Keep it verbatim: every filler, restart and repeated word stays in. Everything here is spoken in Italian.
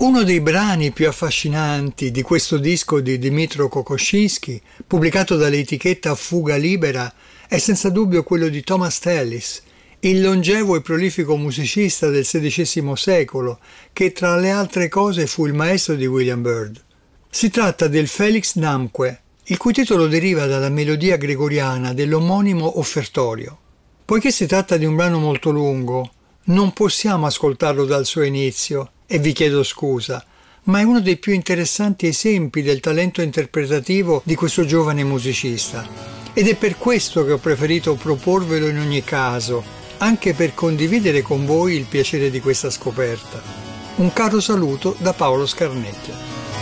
Uno dei brani più affascinanti di questo disco di Dmytro Kokoschinskij, pubblicato dall'etichetta Fuga Libera, è senza dubbio quello di Thomas Tallis, il longevo e prolifico musicista del sedicesimo secolo, che tra le altre cose fu il maestro di William Byrd. Si tratta del Felix Namque, il cui titolo deriva dalla melodia gregoriana dell'omonimo offertorio. Poiché si tratta di un brano molto lungo, non possiamo ascoltarlo dal suo inizio, e vi chiedo scusa, ma è uno dei più interessanti esempi del talento interpretativo di questo giovane musicista. Ed è per questo che ho preferito proporvelo in ogni caso, anche per condividere con voi il piacere di questa scoperta. Un caro saluto da Paolo Scarnecchia.